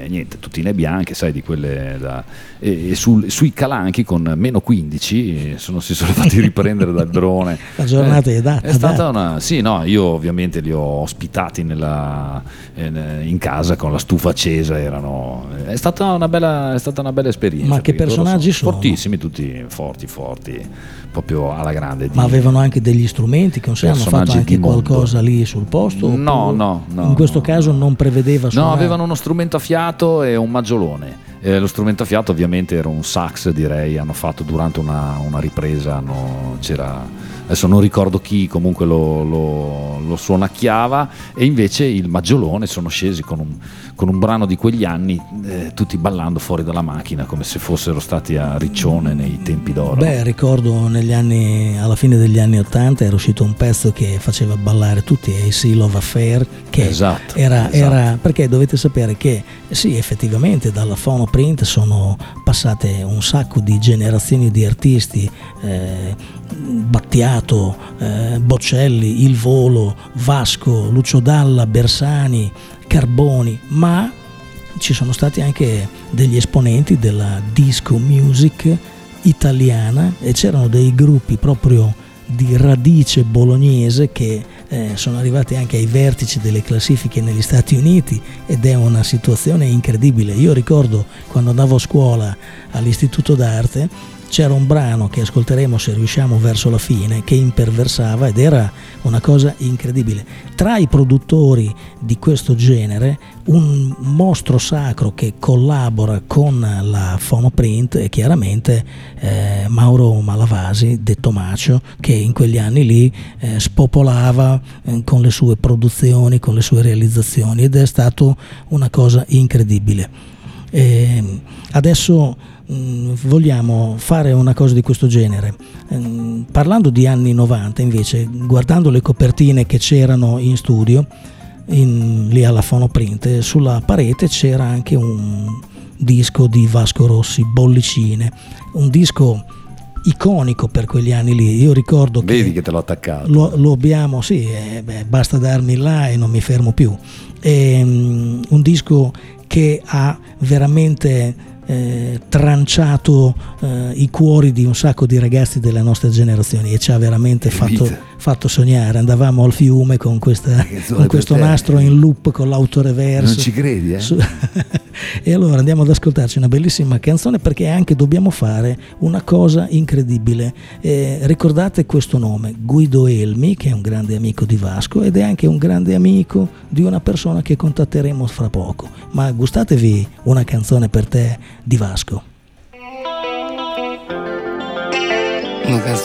niente, tuttine bianche, sai, di quelle e sui calanchi con meno 15 si sono fatti riprendere dal drone. La giornata è stata una, sì, no, io ovviamente li ho ospitati in casa con la stufa accesa, è stata una bella esperienza. Ma che personaggi sono? Fortissimi, tutti forti, proprio alla grande. Ma avevano anche degli strumenti, che hanno fatto anche qualcosa lì sul posto? No. In questo caso non prevedeva suonare? No, avevano uno strumento a fiato e un maggiolone. Lo strumento a fiato ovviamente era un sax, direi, hanno fatto durante una ripresa, adesso non ricordo chi, comunque lo suonacchiava, e invece il maggiolone sono scesi con un brano di quegli anni, tutti ballando fuori dalla macchina come se fossero stati a Riccione nei tempi d'oro. Beh, ricordo alla fine degli anni '80 era uscito un pezzo che faceva ballare tutti, AC Love Affair, che esatto. Era perché dovete sapere che sì, effettivamente dalla Phonoprint sono passate un sacco di generazioni di artisti, Battiato, Bocelli, Il Volo, Vasco, Lucio Dalla, Bersani, Carboni, ma ci sono stati anche degli esponenti della disco music italiana, e c'erano dei gruppi proprio di radice bolognese che sono arrivati anche ai vertici delle classifiche negli Stati Uniti, ed è una situazione incredibile. Io ricordo quando andavo a scuola all'Istituto d'Arte c'era un brano che ascolteremo se riusciamo verso la fine, che imperversava, ed era una cosa incredibile. Tra i produttori di questo genere un mostro sacro che collabora con la Phonoprint è chiaramente Mauro Malavasi, detto Macio, che in quegli anni lì spopolava con le sue produzioni, con le sue realizzazioni, ed è stato una cosa incredibile. Adesso vogliamo fare una cosa di questo genere, parlando di anni 90 invece, guardando le copertine che c'erano in studio lì alla Phonoprint, sulla parete c'era anche un disco di Vasco Rossi, Bollicine, un disco iconico per quegli anni lì. Io ricordo che te l'ho attaccato, lo abbiamo, sì, basta darmi là e non mi fermo più. Un disco che ha veramente tranciato i cuori di un sacco di ragazzi delle nostre generazioni, e ci ha veramente fatto sognare. Andavamo al fiume con questo nastro in loop con l'autoreverso. Non ci credi, E allora andiamo ad ascoltarci una bellissima canzone, perché anche dobbiamo fare una cosa incredibile. Ricordate questo nome, Guido Elmi, che è un grande amico di Vasco ed è anche un grande amico di una persona che contatteremo fra poco. Ma gustatevi una canzone per te di Vasco. Una canzone